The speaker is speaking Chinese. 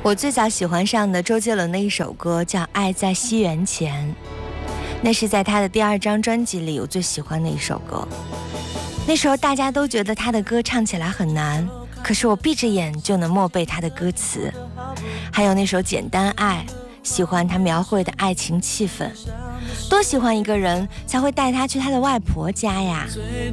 我最早喜欢上的周杰伦的一首歌叫《爱在西元前》，那是在他的第2张专辑里我最喜欢的一首歌。那时候大家都觉得他的歌唱起来很难，可是我闭着眼就能默背他的歌词。还有那首《简单爱》，喜欢他描绘的爱情气氛。多喜欢一个人才会带他去他的外婆家呀，